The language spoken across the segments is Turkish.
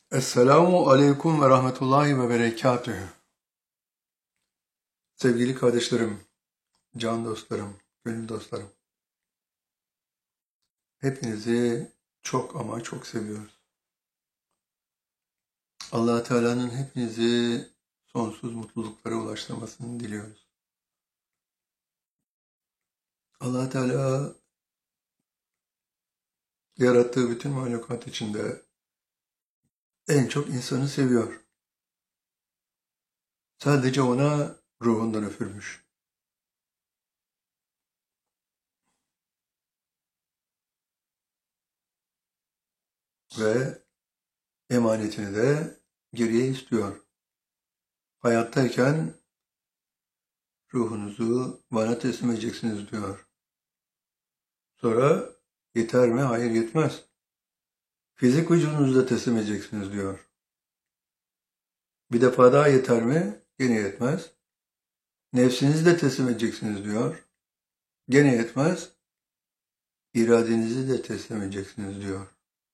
Esselamu Aleyküm ve Rahmetullahi ve Berekatühü. Sevgili kardeşlerim, can dostlarım, gönül dostlarım. Hepinizi çok ama çok seviyoruz. Allah Teala'nın hepinizi sonsuz mutluluklara ulaştırmasını diliyoruz. Allah Teala yarattığı bütün mahlukat içinde en çok insanı seviyor. Sadece ona ruhundan üfürmüş. Ve emanetini de geriye istiyor. Hayattayken ruhunuzu bana teslim edeceksiniz diyor. Sonra yeter mi? Hayır, yetmez. Fizik vücudunuzu da teslim edeceksiniz diyor. Bir defa daha yeter mi? Gene yetmez. Nefsinizi de teslim edeceksiniz diyor. Gene yetmez. İradenizi de teslim edeceksiniz diyor.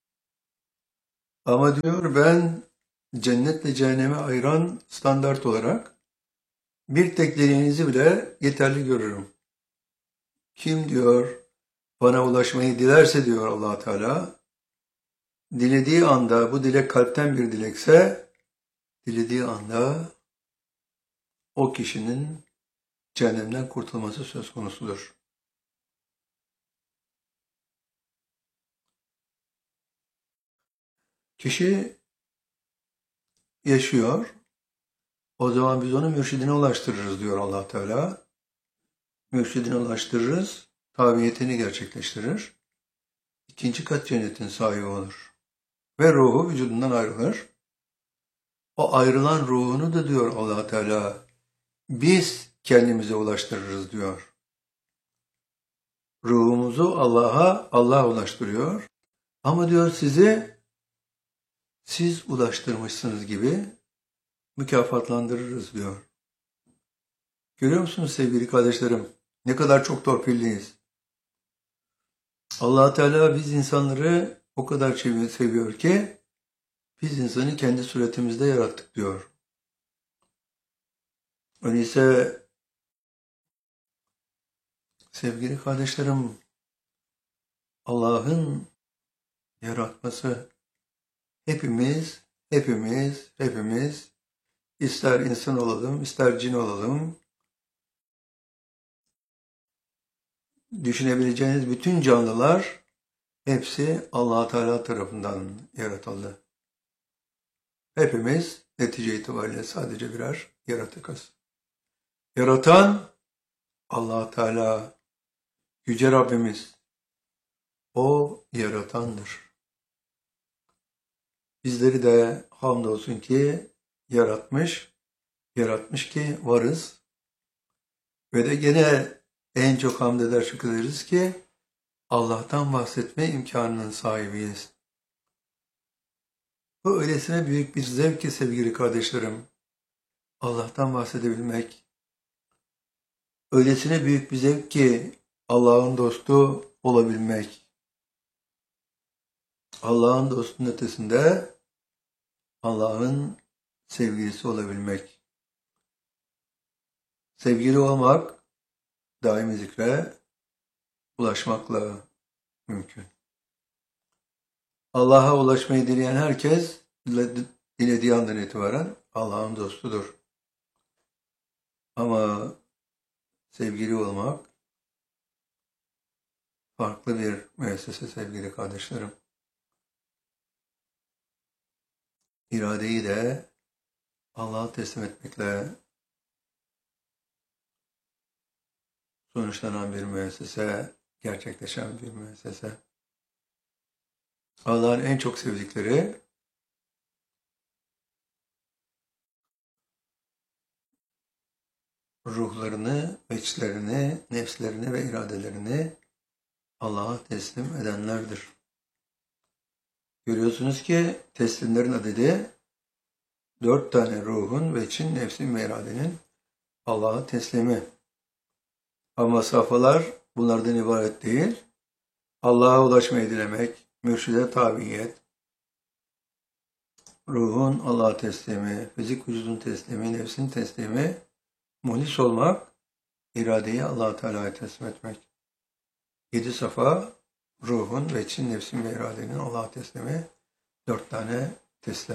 Ama diyor ben cennetle cehenneme ayıran standart olarak bir tek dileğinizi bile yeterli görürüm. Kim diyor bana ulaşmayı dilerse diyor Allah Teala, dilediği anda bu dilek kalpten bir dilekse dilediği anda o kişinin cehennemden kurtulması söz konusudur. Kişi yaşıyor, o zaman biz onu mürşidine ulaştırırız diyor Allah Teala. Mürşidine ulaştırırız, tabiyetini gerçekleştirir. İkinci kat cennetin sahibi olur. Ve ruhu vücudundan ayrılır. O ayrılan ruhunu da diyor Allah Teala, biz kendimize ulaştırırız diyor. Ruhumuzu Allah ulaştırıyor. Ama diyor siz ulaştırmışsınız gibi mükafatlandırırız diyor. Görüyor musunuz sevgili kardeşlerim? Ne kadar çok torpilliyiz. Allah Teala biz insanları o kadar seviyor ki biz insanı kendi suretimizde yarattık diyor. Öyleyse sevgili kardeşlerim, Allah'ın yaratması hepimiz ister insan olalım, ister cin olalım, düşünebileceğiniz bütün canlılar hepsi Allah Teala tarafından yaratıldı. Hepimiz netice itibariyle sadece birer yaratıkız. Yaratan Allah Teala, Yüce Rabbimiz. O yaratandır. Bizleri de hamdolsun ki yaratmış ki varız. Ve de gene en çok hamd eder şükrederiz ki Allah'tan bahsetme imkanının sahibiyiz. Bu öylesine büyük bir zevk ki sevgili kardeşlerim, Allah'tan bahsedebilmek. Öylesine büyük bir zevk ki Allah'ın dostu olabilmek. Allah'ın dostunun ötesinde Allah'ın sevgilisi olabilmek. Sevgili olmak daimi zikre ulaşmakla mümkün. Allah'a ulaşmayı dileyen herkes dilediği andan itibaren Allah'ın dostudur. Ama sevgili olmak farklı bir müessese sevgili kardeşlerim. İradeyi de Allah'a teslim etmekle sonuçlanan bir müessese, gerçekleşen bir müessese. Allah'ın en çok sevdikleri ruhlarını, içlerini, nefslerini ve iradelerini Allah'a teslim edenlerdir. Görüyorsunuz ki teslimlerin adedi 4 tane ruhun, veçin, nefsin ve iradenin Allah'a teslimi. Ama safhalar bunlardan ibaret değil. Allah'a ulaşmayı dilemek, mürşide tabiyet, ruhun Allah'a teslimi, fizik vücudun teslimi, nefsin teslimi, muhlis olmak, iradeyi Allah-u Teala'ya teslim etmek. 7 safa ruhun ve için nefsin ve iradenin Allah'a teslimi, 4 tane teslim.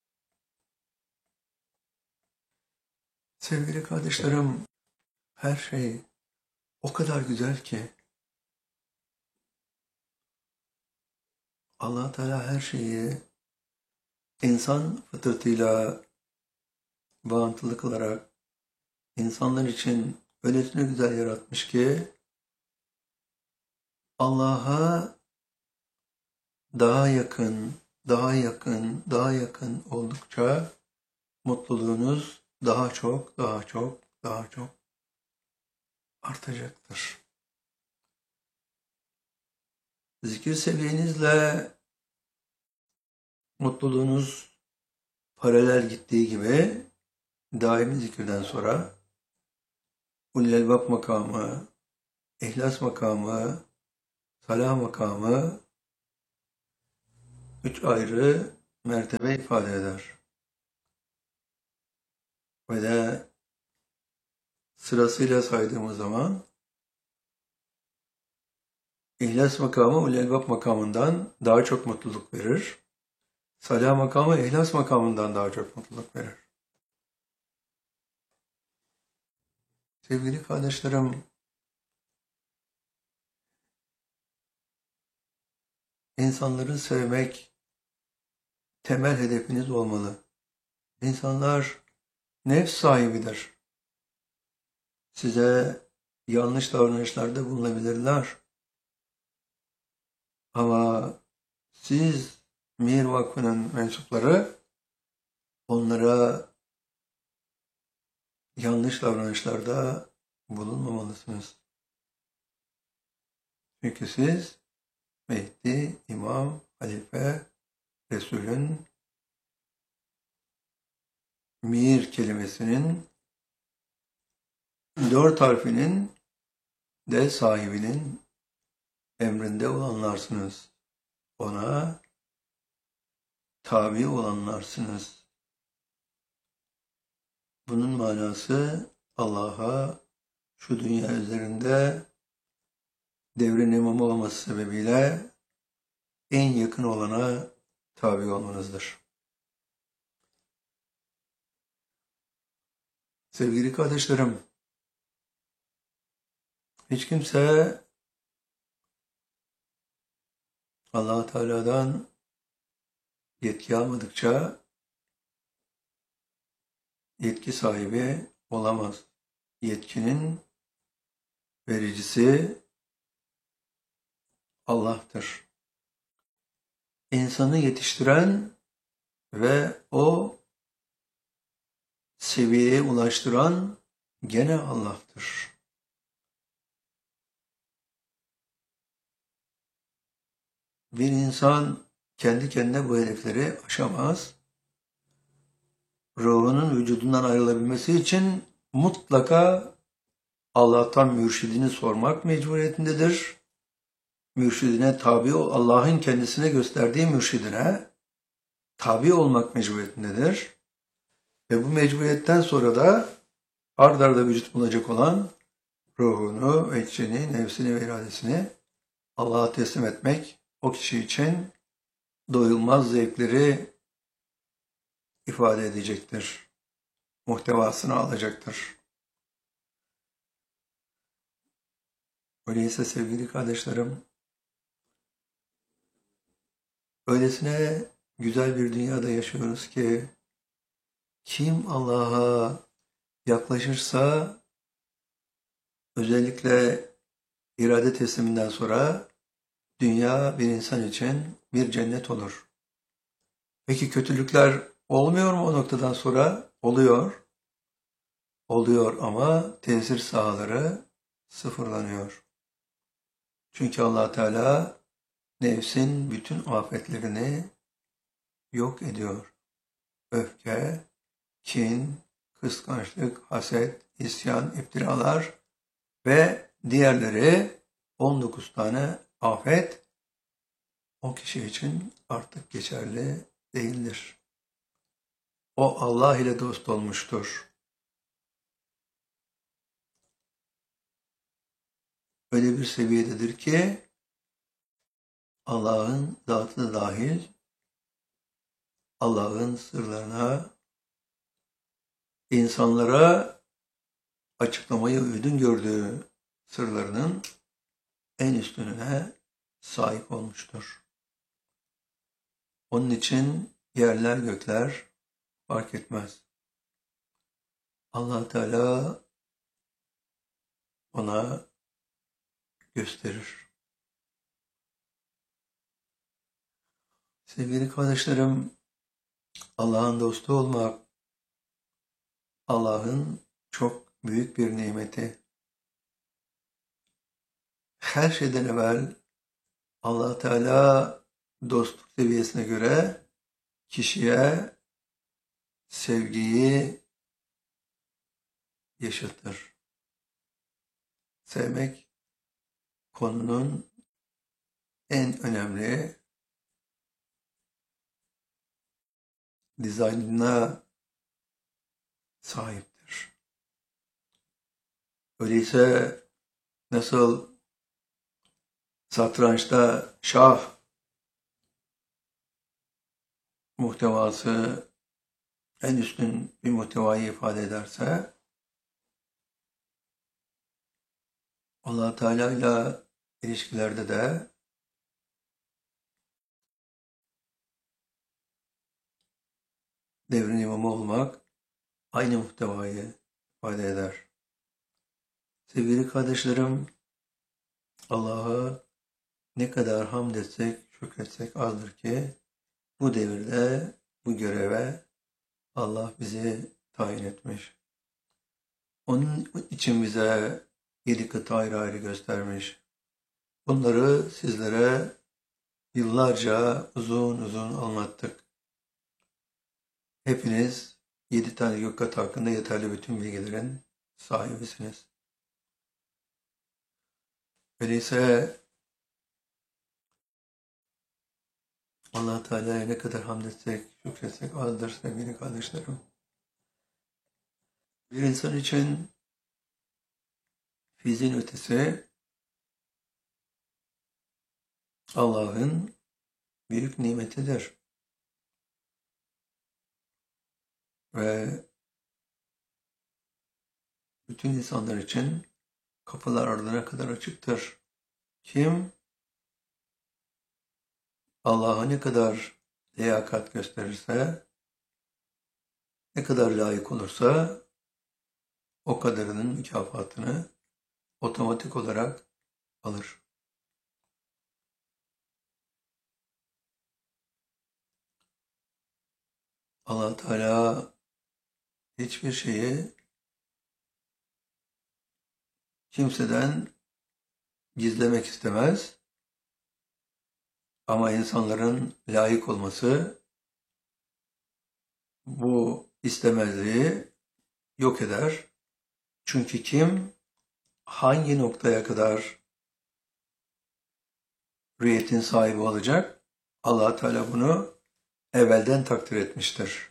Sevgili kardeşlerim, her şey o kadar güzel ki Allah Teala her şeyi insan fıtratıyla bağıntılı kılarak insanlar için öylesine güzel yaratmış ki Allah'a daha yakın, daha yakın, daha yakın oldukça mutluluğunuz daha çok, daha çok, daha çok artacaktır. Zikir seviyenizle mutluluğunuz paralel gittiği gibi daimi zikirden sonra Ulul Elbab makamı, İhlas makamı, Salah makamı 3 ayrı mertebe ifade eder. Ve de sırasıyla saydığımız zaman İhlas makamı Ulul Elbab makamından daha çok mutluluk verir. Salah makamı İhlas makamından daha çok mutluluk verir. Sevgili kardeşlerim, insanları sevmek temel hedefiniz olmalı. İnsanlar nefs sahibidir. Size yanlış davranışlarda bulunabilirler. Ama siz Mihir Vakfı'nın mensupları onlara yanlış davranışlarda bulunmamalısınız. Çünkü siz Mehdi, İmam, Halife, Resul'ün Mir kelimesinin 4 harfinin de sahibinin emrinde olanlarsınız. Ona tabi olanlarsınız. Bunun manası Allah'a şu dünya üzerinde devrin imamı olması sebebiyle en yakın olana tabi olmanızdır. Sevgili kardeşlerim, hiç kimse Allah Teala'dan yetki almadıkça yetki sahibi olamaz. Yetkinin vericisi Allah'tır. İnsanı yetiştiren ve o seviyeye ulaştıran gene Allah'tır. Bir insan kendi kendine bu hedefleri aşamaz. Ruhunun vücudundan ayrılabilmesi için mutlaka Allah'tan mürşidini sormak mecburiyetindedir. Mürşidine tabi, Allah'ın kendisine gösterdiği mürşidine tabi olmak mecburiyetindedir. Ve bu mecburiyetten sonra da ard arda vücut bulacak olan ruhunu, içini, nefsini ve iradesini Allah'a teslim etmek o kişi için doyulmaz zevkleri ifade edecektir. Muhtevasını alacaktır. Öyleyse sevgili kardeşlerim, öylesine güzel bir dünyada yaşıyoruz ki kim Allah'a yaklaşırsa özellikle irade tesliminden sonra dünya bir insan için bir cennet olur. Peki kötülükler olmuyor mu o noktadan sonra? Oluyor. Oluyor ama tesir sahaları sıfırlanıyor. Çünkü Allah Teala nefsin bütün afetlerini yok ediyor. Öfke, kin, kıskançlık, haset, isyan, iftiralar ve diğerleri 19 tane afet o kişi için artık geçerli değildir. o Allah ile dost olmuştur. Öyle bir seviyededir ki Allah'ın zatı dahil, Allah'ın sırlarına, insanlara açıklamayı uygun gördüğü sırlarının en üstününe sahip olmuştur. Onun için yerler gökler fark etmez. Allah Teala ona gösterir. Sevgili kardeşlerim, Allah'ın dostu olmak, Allah'ın çok büyük bir nimeti. Her şeyden evvel Allah Teala dostluk seviyesine göre kişiye sevgiyi yaşatır. Sevmek konunun en önemli dizaynına sahiptir. Öyleyse nasıl satrançta şah muhtevası en üstün bir muhtevayı ifade ederse, Allah Teala ile ilişkilerde de devrin imamı olmak aynı muhtevayı ifade eder. Sevgili kardeşlerim, Allah'a ne kadar hamd etsek, şükretsek azdır ki bu devirde bu göreve Allah bizi tayin etmiş. Onun için bize 7 kıta ayrı ayrı göstermiş. Bunları sizlere yıllarca uzun uzun anlattık. Hepiniz 7 tane gök katı hakkında yeterli bütün bilgilerin sahibisiniz. Öyleyse Allah Teala'ya ne kadar hamd etsek, şükretsek azdır sevgili kardeşlerim. Bir insan için fiziğin ötesi Allah'ın büyük nimetidir. Ve bütün insanlar için kapılar ardına kadar açıktır. Kim Allah'a ne kadar liyakat gösterirse, ne kadar layık olursa o kadarının mükafatını otomatik olarak alır. Allah Teala hiçbir şeyi kimseden gizlemek istemez. Ama insanların layık olması bu istemezliği yok eder. Çünkü kim hangi noktaya kadar rüyetin sahibi olacak? Allah Teala bunu evvelden takdir etmiştir.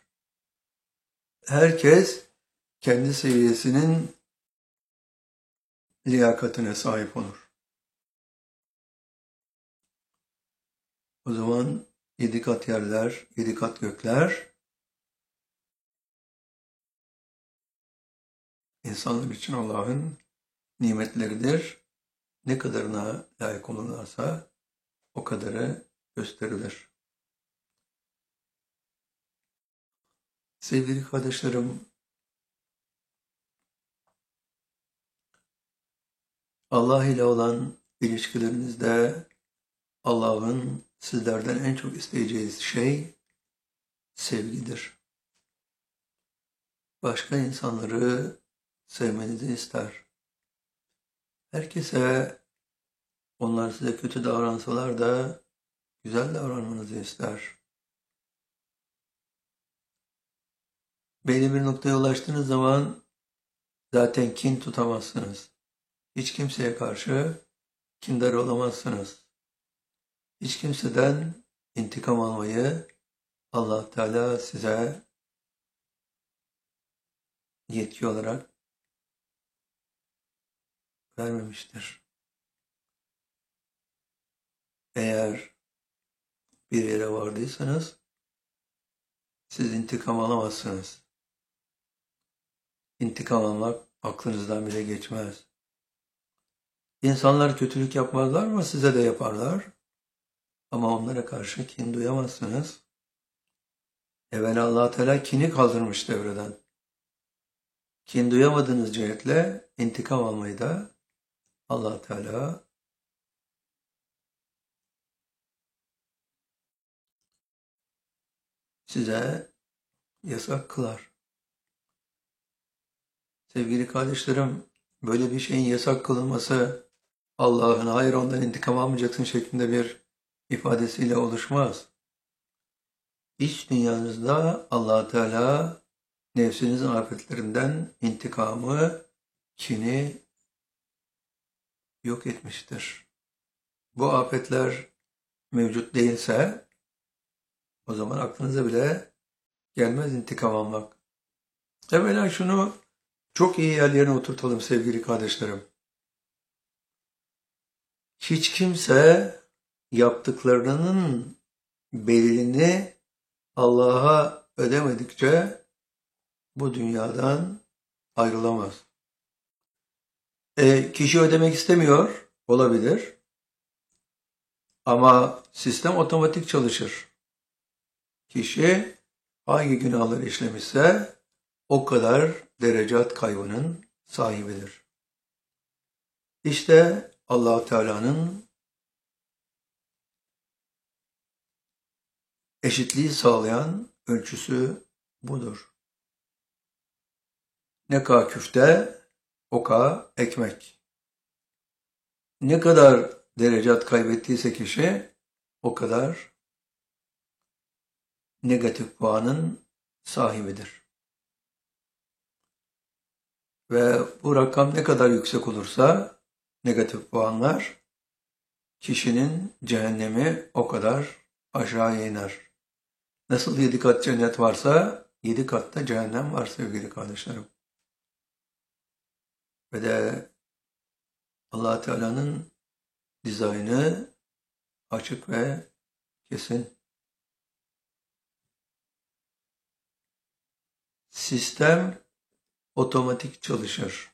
Herkes kendi seviyesinin liyakatine sahip olur. O zaman 7 kat yerler, 7 kat gökler insanlar için Allah'ın nimetleridir. Ne kadarına layık olurlarsa o kadarı gösterilir. Sevgili kardeşlerim, Allah ile olan ilişkilerinizde Allah'ın sizlerden en çok isteyeceği şey sevgidir. Başka insanları sevmenizi ister. Herkese onlar size kötü davransalar da güzel davranmanızı ister. Belli bir noktaya ulaştığınız zaman zaten kin tutamazsınız. Hiç kimseye karşı kindar olamazsınız. Hiç kimseden intikam almayı Allah Teala size yetki olarak vermemiştir. Eğer bir yere vardıysanız siz intikam alamazsınız. İntikam almak aklınızdan bile geçmez. İnsanlar kötülük yapmazlar mı? Size de yaparlar. Ama onlara karşı kin duyamazsınız. Evvela Allah Teala kini kaldırmış devreden. Kin duyamadığınız cihetle intikam almayı da Allah Teala size yasak kılar. Sevgili kardeşlerim, böyle bir şeyin yasak kılınması Allah'ın hayır ondan intikam almayacaksın şeklinde bir ifadesiyle oluşmaz. İç dünyanızda Allah Teala nefsinizin afetlerinden intikamı, kini yok etmiştir. Bu afetler mevcut değilse o zaman aklınıza bile gelmez intikam almak. Evvela şunu çok iyi yerlerine oturtalım sevgili kardeşlerim. Hiç kimse yaptıklarının bedelini Allah'a ödemedikçe bu dünyadan ayrılamaz. Kişi ödemek istemiyor, olabilir. Ama sistem otomatik çalışır. Kişi hangi günahları işlemişse o kadar derecat kaybının sahibidir. İşte Allah Teala'nın eşitliği sağlayan ölçüsü budur. Ne kadar küfte, o kadar ekmek. Ne kadar derecat kaybettiyse kişi, o kadar negatif puanın sahibidir. Ve bu rakam ne kadar yüksek olursa, negatif puanlar, kişinin cehennemi o kadar aşağıya iner. Nasıl 7 kat cennet varsa, 7 katta cehennem var sevgili kardeşlerim. Ve de Allah Teala'nın dizaynı açık ve kesin. Sistem otomatik çalışır.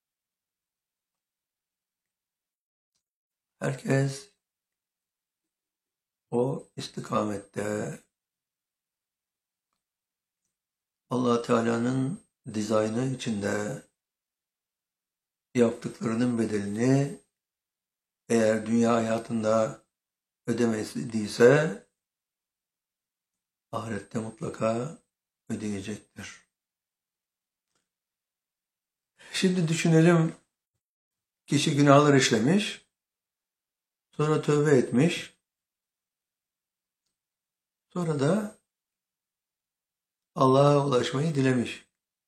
Herkes o istikamette Allah Teala'nın dizaynı içinde yaptıklarının bedelini eğer dünya hayatında ödemediyse ahirette mutlaka ödeyecektir. Şimdi düşünelim, kişi günahlar işlemiş, sonra tövbe etmiş, sonra da Allah'a ulaşmayı dilemiş.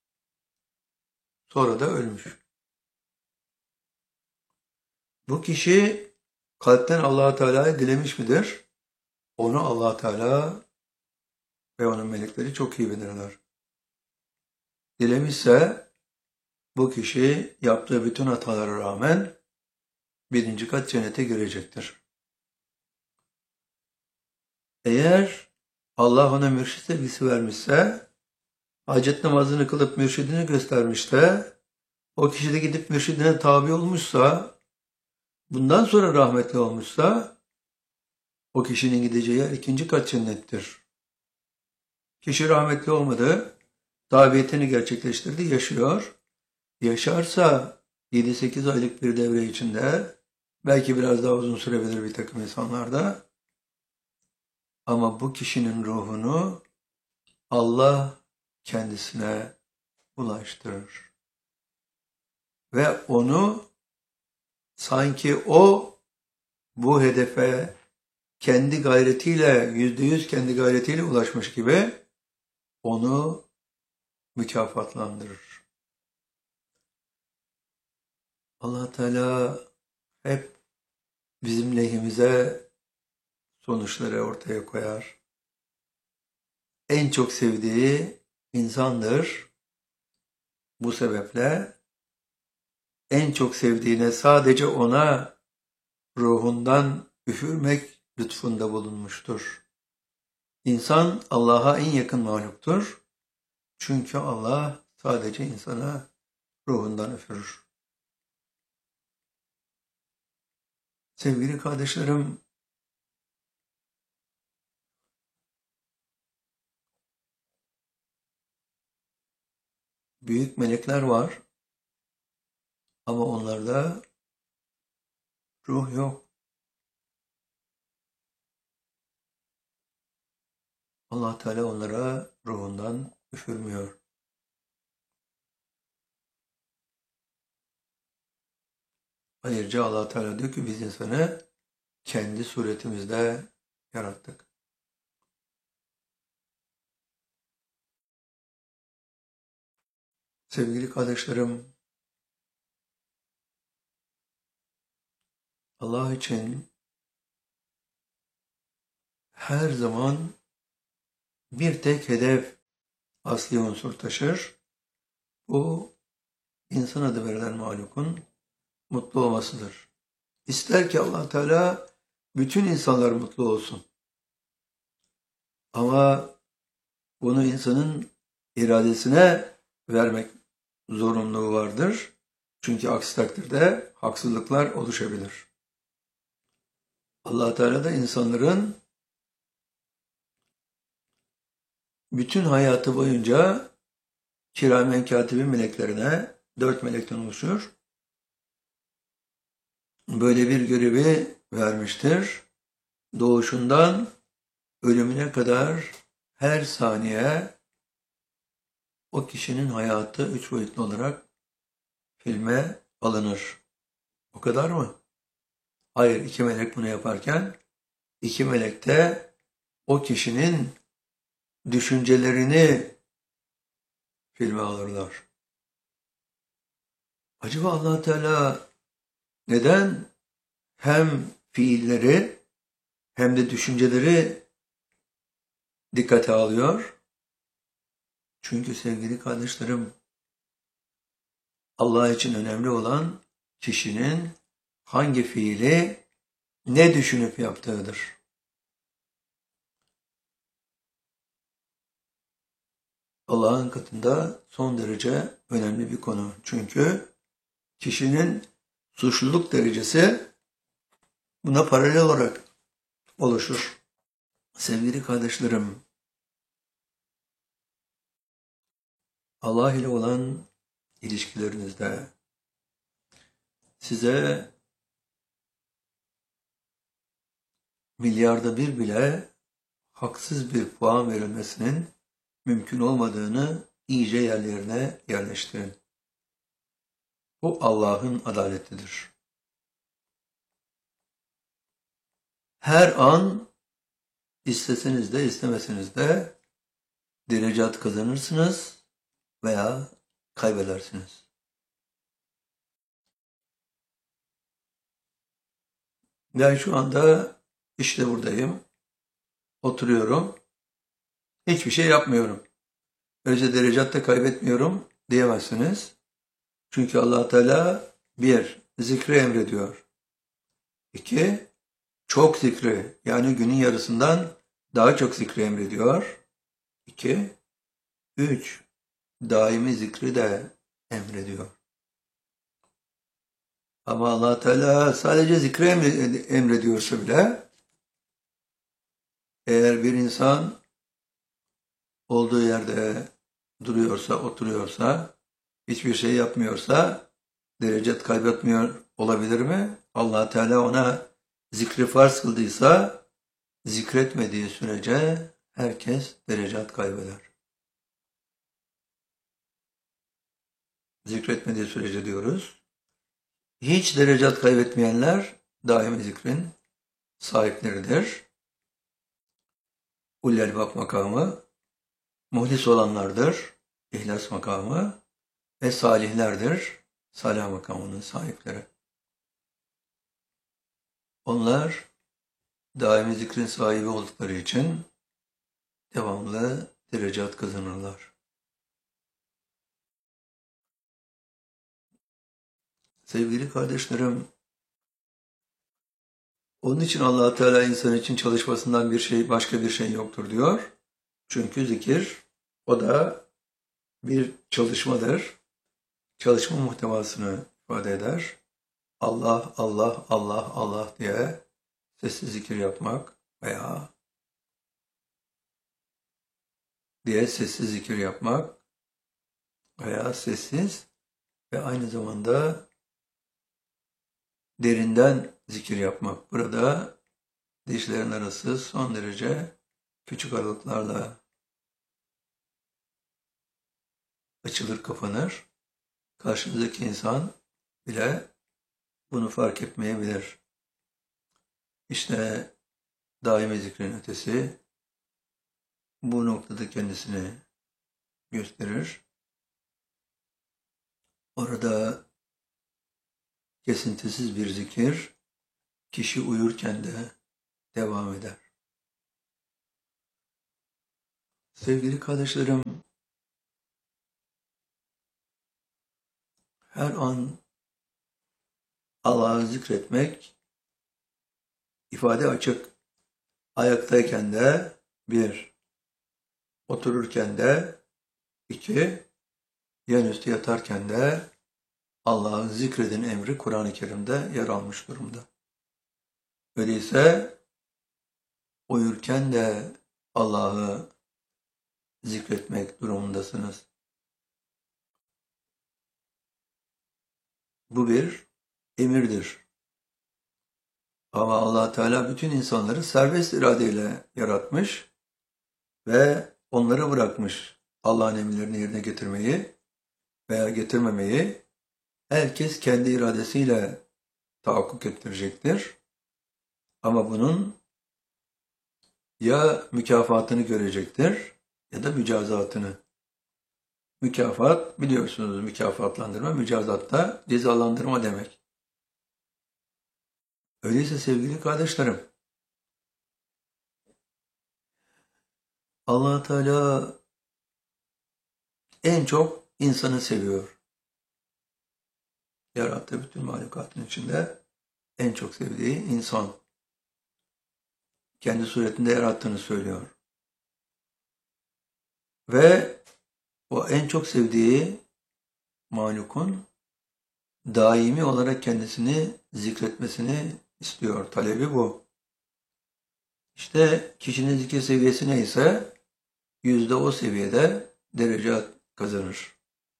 Sonra da ölmüş. Bu kişi kalpten Allah Teala'yı dilemiş midir? Onu Allah Teala ve onun melekleri çok iyi bilirler. Dilemişse bu kişi yaptığı bütün hatalara rağmen 1. kat cennete girecektir. Eğer Allah ona mürşid sevgisi vermişse, hacet namazını kılıp mürşidini göstermiş de, o kişi de gidip mürşidine tabi olmuşsa, bundan sonra rahmetli olmuşsa, o kişinin gideceği yer 2. kat cennettir. Kişi rahmetli olmadı, tabiyetini gerçekleştirdi, yaşıyor. Yaşarsa 7-8 aylık bir devre içinde, belki biraz daha uzun sürebilir bir takım insanlarda, ama bu kişinin ruhunu Allah kendisine ulaştırır. Ve onu sanki o bu hedefe kendi gayretiyle, %100 kendi gayretiyle ulaşmış gibi onu mükafatlandırır. Allah Teala hep bizim lehimize sonuçları ortaya koyar. En çok sevdiği insandır. Bu sebeple en çok sevdiğine sadece ona ruhundan üfürmek lütfunda bulunmuştur. İnsan Allah'a en yakın mahluktur. Çünkü Allah sadece insana ruhundan üfürür. Sevgili kardeşlerim, büyük melekler var ama onlarda ruh yok. Allah Teala onlara ruhundan üfürmüyor. Ayrıca Allah Teala diyor ki biz insanı kendi suretimizde yarattık. Sevgili kardeşlerim, Allah için her zaman bir tek hedef asli unsur taşır. Bu insan adı verilen mahlukun mutlu olmasıdır. İster ki Allah Teala bütün insanlar mutlu olsun. Ama bunu insanın iradesine vermek zorunluluğu vardır. Çünkü aksi takdirde haksızlıklar oluşabilir. Allah Teala da insanların bütün hayatı boyunca kiramen katibin meleklerine 4 melekten oluşur. Böyle bir görevi vermiştir. Doğuşundan ölümüne kadar her saniye o kişinin hayatı 3 boyutlu olarak filme alınır. O kadar mı? Hayır, 2 melek bunu yaparken 2 melek de o kişinin düşüncelerini filme alırlar. Acaba Allah Teala neden hem fiilleri hem de düşünceleri dikkate alıyor? Çünkü sevgili kardeşlerim, Allah için önemli olan kişinin hangi fiili ne düşünüp yaptığıdır. Allah'ın katında son derece önemli bir konu. Çünkü kişinin suçluluk derecesi buna paralel olarak oluşur. Sevgili kardeşlerim, Allah ile olan ilişkilerinizde size milyarda bir bile haksız bir puan verilmesinin mümkün olmadığını iyice yerlerine yerleştirin. Bu Allah'ın adaletidir. Her an isteseniz de istemeseniz de derecat kazanırsınız veya kaybedersiniz. Ben şu anda işte buradayım, oturuyorum, hiçbir şey yapmıyorum. Öyleyse derecat da kaybetmiyorum diyemezsiniz. Çünkü Allah Teala 1. Zikri emrediyor. 2. Çok zikri, yani günün yarısından daha çok zikri emrediyor. 2. 3. Daimi zikri de emrediyor. Ama Allah Teala sadece zikri emrediyorsa bile, eğer bir insan olduğu yerde duruyorsa, oturuyorsa, hiçbir şey yapmıyorsa derecet kaybetmiyor olabilir mi? Allah Teala ona zikri farz kıldıysa zikretmediği sürece herkes derecat kaybeder. Zikretmediği sürece diyoruz. Hiç derecat kaybetmeyenler daimi zikrin sahipleridir. Ulul Albab makamı, muhlis olanlardır, ihlas makamı ve salihlerdir, salih makamının sahipleri. Onlar daimi zikrin sahibi oldukları için devamlı derecat kazanırlar. Sevgili kardeşlerim, onun için Allah Teala insan için çalışmasından başka bir şey yoktur diyor. Çünkü zikir, o da bir çalışmadır. Çalışma muhtevasını ifade eder. Allah, Allah, Allah, Allah diye sessiz zikir yapmak veya sessiz ve aynı zamanda derinden zikir yapmak. Burada dişlerin arası son derece küçük aralıklarla açılır, kapanır. Karşınızdaki insan bile bunu fark etmeyebilir. İşte daimi zikrin ötesi bu noktada kendisini gösterir. Orada kesintisiz bir zikir kişi uyurken de devam eder. Sevgili kardeşlerim, her an Allah'ı zikretmek, ifade açık. Ayaktayken de 1, otururken de 2, yanüstü yatarken de Allah'ı zikredin emri Kur'an-ı Kerim'de yer almış durumda. Öyleyse uyurken de Allah'ı zikretmek durumundasınız. Bu bir emirdir. Ama Allah Teala bütün insanları serbest iradeyle yaratmış ve onlara bırakmış Allah'ın emirlerini yerine getirmeyi veya getirmemeyi. Herkes kendi iradesiyle tahakkuk ettirecektir. Ama bunun ya mükafatını görecektir ya da mücazatını. Mükafat, biliyorsunuz, mükafatlandırma, mücazat da cezalandırma demek. Öyleyse sevgili kardeşlerim, Allah Teala en çok insanı seviyor. Yarattığı bütün mahlukatın içinde en çok sevdiği insan. Kendi suretinde yarattığını söylüyor. Ve o en çok sevdiği mahlukun daimi olarak kendisini zikretmesini istiyor. Talebi bu. İşte kişinin zikir seviyesi neyse o seviyede derece kazanır.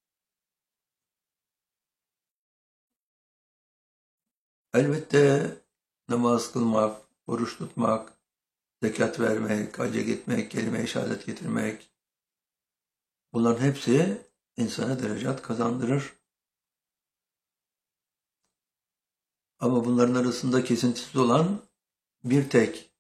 Elbette namaz kılmak, oruç tutmak, zekat vermek, hacca gitmek, kelime-i şehadet getirmek, bunların hepsi insana derecat kazandırır. Ama bunların arasında kesintisiz olan bir tek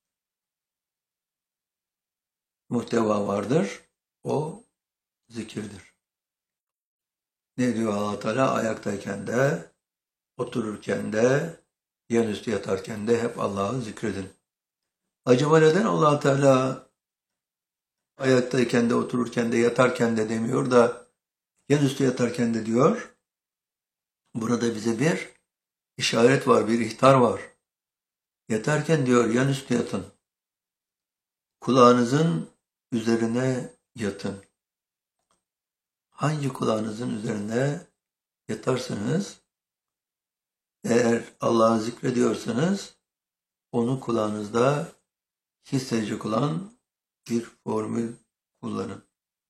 muhteva vardır. O zikirdir. Ne diyor Allah Teala? Ayaktayken de, otururken de, yanüstü yatarken de hep Allah'ı zikredin. Acaba neden Allah Teala ayaktayken de, otururken de, yatarken de demiyor da yanüstü yatarken de diyor? Burada bize bir işaret var, bir ihtar var. Yatarken diyor yanüstü yatın. Kulağınızın üzerine yatın. Hangi kulağınızın üzerine yatarsanız, eğer Allah'ı zikrediyorsanız, onu kulağınızda hissedecek olan bir formül kullanın.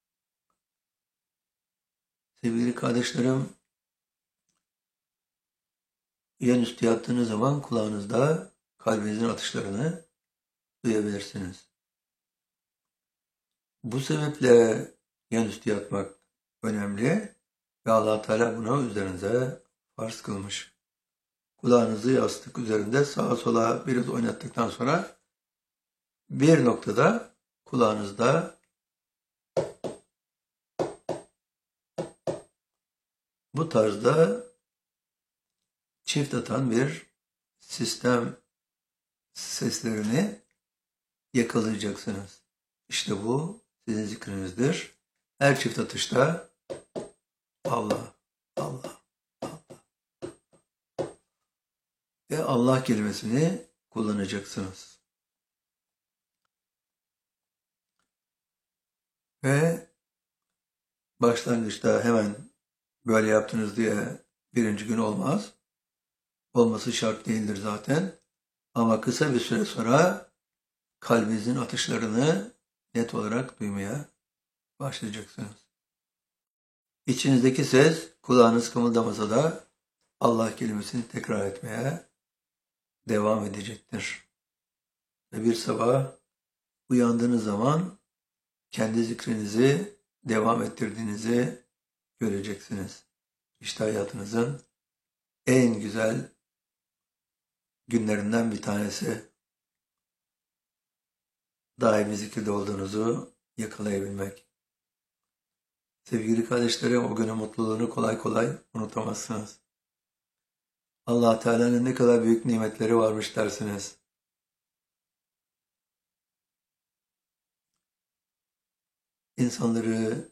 Sevgili kardeşlerim, yanüstü yattığınız zaman kulağınızda kalbinizin atışlarını duyabilirsiniz. Bu sebeple yanüstü yatmak önemli ve Allah Teala bunu üzerinize farz kılmış. Kulağınızı yastık üzerinde sağa sola biraz oynattıktan sonra bir noktada kulağınızda bu tarzda çift atan bir sistem seslerini yakalayacaksınız. İşte bu sizin zikrinizdir. Her çift atışta Allah, Allah, Allah. ve Allah kelimesini kullanacaksınız. Ve başlangıçta hemen böyle yaptınız diye birinci gün olmaz. Olması şart değildir zaten. Ama kısa bir süre sonra kalbinizin atışlarını net olarak duymaya başlayacaksınız. İçinizdeki ses kulağınız kımıldamasa da Allah kelimesini tekrar etmeye devam edecektir. Ve bir sabah uyandığınız zaman kendi zikrinizi devam ettirdiğinizi göreceksiniz. İşte hayatınızın en güzel günlerinden bir tanesi. Daimi zikirde olduğunuzu yakalayabilmek. Sevgili kardeşlerim, o günün mutluluğunu kolay kolay unutamazsınız. Allah Teala'nın ne kadar büyük nimetleri varmış dersiniz. İnsanları